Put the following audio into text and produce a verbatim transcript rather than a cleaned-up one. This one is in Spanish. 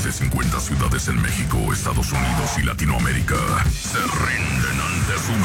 más de cincuenta ciudades en México, Estados Unidos y Latinoamérica se rinden ante su